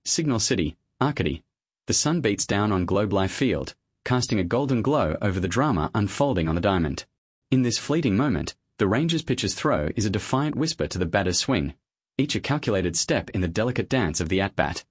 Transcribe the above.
Signal City, Arcady. The sun beats down on Globe Life Field, casting a golden glow over the drama unfolding on the diamond. In this fleeting moment, the Rangers pitcher's throw is a defiant whisper to the batter's swing, each a calculated step in the delicate dance of the at-bat.